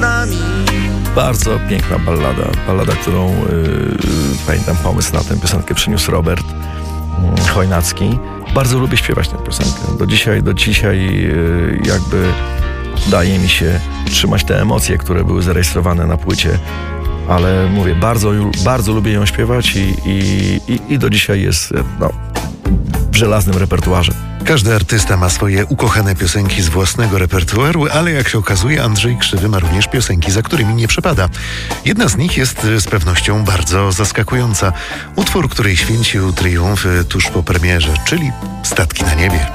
nami. Bardzo piękna ballada, którą pamiętam, pomysł na tę piosenkę przyniósł Robert Chojnacki. Bardzo lubię śpiewać tę piosenkę. Do dzisiaj jakby daje mi się trzymać te emocje, które były zarejestrowane na płycie, ale mówię, bardzo lubię ją śpiewać i do dzisiaj jest w żelaznym repertuarze. Każdy artysta ma swoje ukochane piosenki z własnego repertuaru, ale jak się okazuje, Andrzej Krzywy ma również piosenki, za którymi nie przepada. Jedna z nich jest z pewnością bardzo zaskakująca. Utwór, który święcił triumfy tuż po premierze, czyli Statki na niebie.